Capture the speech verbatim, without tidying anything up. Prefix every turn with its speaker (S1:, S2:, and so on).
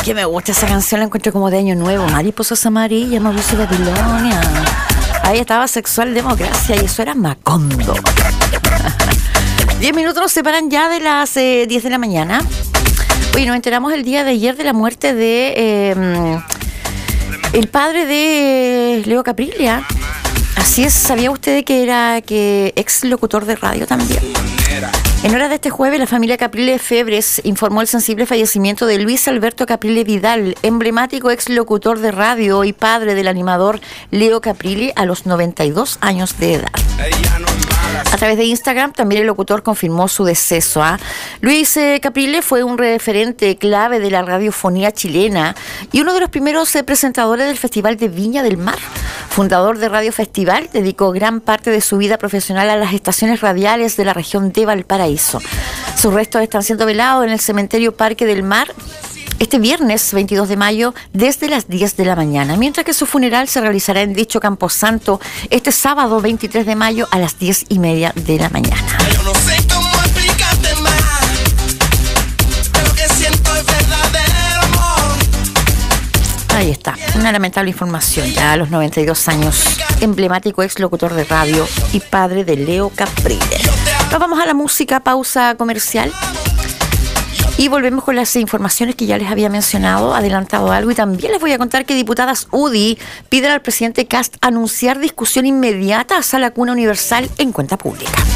S1: Que me gusta esa canción, la encuentro como de Año Nuevo. Mariposas amarillas, Mauricio Babilonia. Ahí estaba Sexual Democracia y eso era Macondo. Diez minutos nos separan ya de las eh, diez de la mañana. Oye, nos enteramos el día de ayer de la muerte de eh, el padre de Leo Caprilia. Así es, ¿sabía usted que era que ex locutor de radio también? En horas de este jueves, la familia Caprile Febres informó el sensible fallecimiento de Luis Alberto Caprile Vidal, emblemático ex locutor de radio y padre del animador Leo Caprile a los noventa y dos años de edad. A través de Instagram también el locutor confirmó su deceso. ¿eh? Luis eh, Caprile fue un referente clave de la radiofonía chilena y uno de los primeros eh, presentadores del Festival de Viña del Mar. Fundador de Radio Festival, dedicó gran parte de su vida profesional a las estaciones radiales de la región de Valparaíso. Sus restos están siendo velados en el cementerio Parque del Mar este viernes veintidós de mayo desde las diez de la mañana, mientras que su funeral se realizará en dicho camposanto este sábado veintitrés de mayo a las diez y media de la mañana.
S2: Yo no sé cómo explicarte más, pero que siento es verdadero amor.
S1: Ahí está, una lamentable información, ya a los noventa y dos años, emblemático ex locutor de radio y padre de Leo Caprile. Nos vamos a la música, pausa comercial. Y volvemos con las informaciones que ya les había mencionado, adelantado algo, y también les voy a contar que diputadas U D I piden al presidente Kast anunciar discusión inmediata a Sala Cuna Universal en cuenta pública.